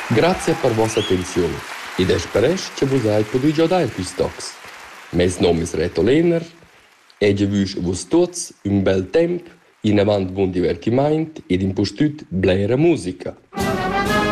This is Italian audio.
Grazie per vostra attenzione ed esperes che vos hai potuto giocare questi tocs. Mes nome è Reto Lehner e io vi vos tutti un bel tempo in avant buon divertimento ed in postut blera musica.